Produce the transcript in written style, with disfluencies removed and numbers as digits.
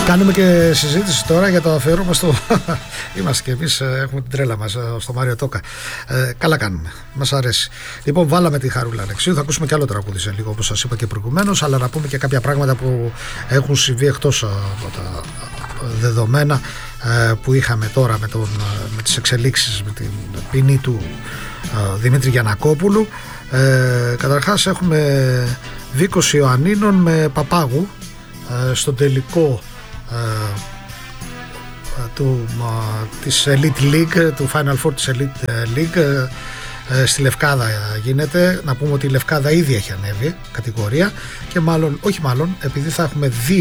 Κάνουμε και συζήτηση τώρα για το αφιέρωμα στο... Είμαστε και εμείς, έχουμε την τρέλα μας στο Μάριο Τόκα. Καλά κάνουμε, μας αρέσει. Λοιπόν, βάλαμε τη Χαρούλα Αλεξίου. Θα ακούσουμε και άλλο τραγούδι σε λίγο, όπως σας είπα και προηγουμένως. Αλλά να πούμε και κάποια πράγματα που έχουν συμβεί εκτός από τα δεδομένα που είχαμε τώρα με τις εξελίξεις, με την ποινή του Δημήτρη Γιαννακόπουλου. Καταρχάς έχουμε Βίκος Ιωαννίνων με Παπάγου στον τελικό της Elite League, του Final Four της Elite League, στη Λευκάδα γίνεται. Να πούμε ότι η Λευκάδα ήδη έχει ανέβει κατηγορία και επειδή θα έχουμε δύο